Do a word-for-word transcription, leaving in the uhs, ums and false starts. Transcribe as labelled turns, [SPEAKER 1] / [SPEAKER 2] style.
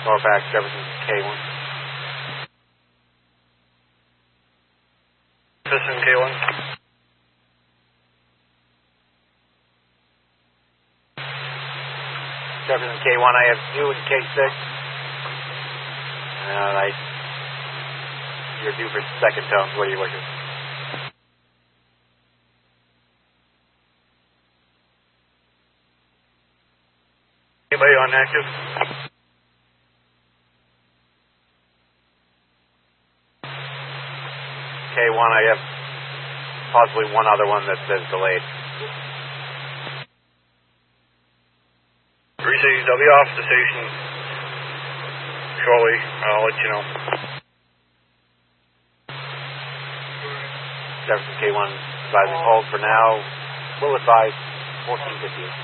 [SPEAKER 1] Norfax, Jefferson K one.
[SPEAKER 2] Jefferson K one.
[SPEAKER 1] Jefferson K one, I have you and K six. And I, you're due for second tones. What are you looking?
[SPEAKER 2] Anybody on active?
[SPEAKER 1] K one, I have possibly one other one that says delayed.
[SPEAKER 2] three six, I'll be off the station shortly. I'll let you know.
[SPEAKER 1] Jefferson K one, advising hold for now. Will advise fourteen fifty.